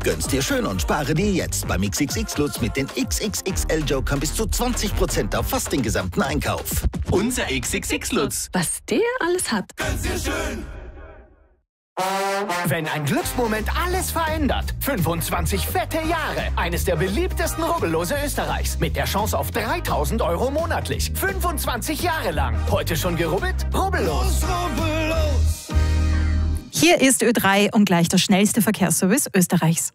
Gönn's dir schön und spare dir jetzt beim XXX-Lutz mit den XXXL-Jokern bis zu 20% auf fast den gesamten Einkauf. Unser XXX-Lutz. Was der alles hat. Gönn's dir schön. Wenn ein Glücksmoment alles verändert. 25 fette Jahre. Eines der beliebtesten Rubbellose Österreichs. Mit der Chance auf 3.000 € monatlich. 25 Jahre lang. Heute schon gerubbelt? Rubbellos. Rubbellos. Hier ist Ö3 und gleich der schnellste Verkehrsservice Österreichs.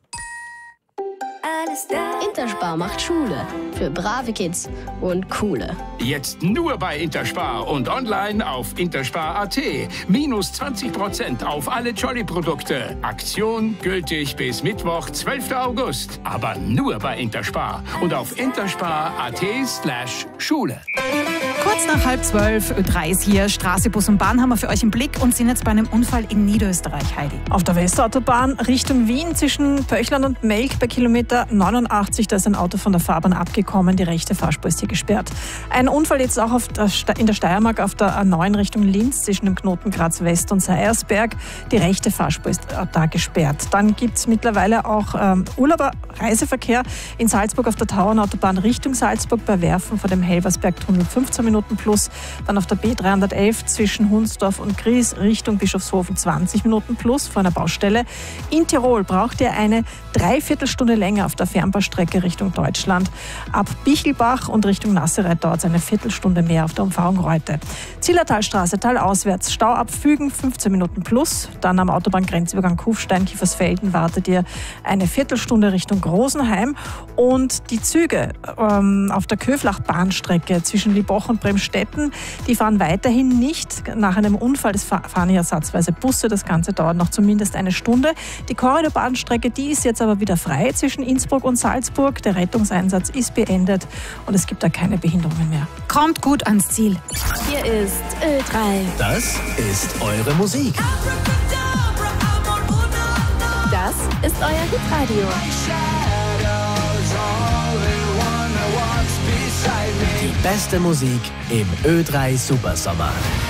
Interspar macht Schule für brave Kids und coole. Jetzt nur bei Interspar und online auf interspar.at. Minus 20% auf alle Jolly-Produkte. Aktion gültig bis Mittwoch, 12. August. Aber nur bei Interspar und auf interspar.at/Schule. Kurz nach 11:30, Ö3 ist hier. Straße, Bus und Bahn haben wir für euch im Blick und sind jetzt bei einem Unfall in Niederösterreich, Heidi. Auf der Westautobahn Richtung Wien zwischen Pöchland und Melk bei Kilometer 89, da ist ein Auto von der Fahrbahn abgekommen. Die rechte Fahrspur ist hier gesperrt. Ein Unfall jetzt auch in der Steiermark auf der A9 Richtung Linz zwischen dem Knoten Graz West und Seiersberg. Die rechte Fahrspur ist da gesperrt. Dann gibt es mittlerweile auch Reiseverkehr in Salzburg auf der Tauernautobahn Richtung Salzburg bei Werfen vor dem Helversberg-Tunnel 15 Minuten plus. Dann auf der B311 zwischen Hunsdorf und Gries Richtung Bischofshofen 20 Minuten plus vor einer Baustelle. In Tirol braucht ihr eine Dreiviertelstunde länger auf der Fernbahnstrecke Richtung Deutschland. Ab Bichelbach und Richtung Nassereit dauert es eine Viertelstunde mehr auf der Umfahrung Reute. Zillertalstraße talauswärts, Stau ab Fügen 15 Minuten plus. Dann am Autobahngrenzübergang Kufstein, Kiefersfelden wartet ihr eine Viertelstunde Richtung Rosenheim. Und die Züge auf der Köflach-Bahnstrecke zwischen Liebach und Bremstetten, die fahren weiterhin nicht. Nach einem Unfall, das fahren hier ersatzweise Busse. Das Ganze dauert noch zumindest eine Stunde. Die Korridorbahnstrecke, die ist jetzt aber wieder frei zwischen Innsbruck und Salzburg. Der Rettungseinsatz ist beendet und es gibt da keine Behinderungen mehr. Kommt gut ans Ziel. Hier ist Ö3. Das ist eure Musik. Das ist euer Hitradio. Die beste Musik im Ö3 Supersommer.